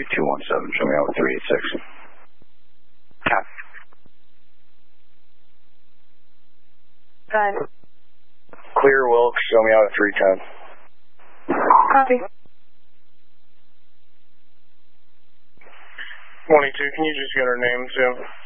3217. Show me out with 386. Copy. Done. Clear Wilkes, show me out at 310. Copy. 22, can you just get our name too?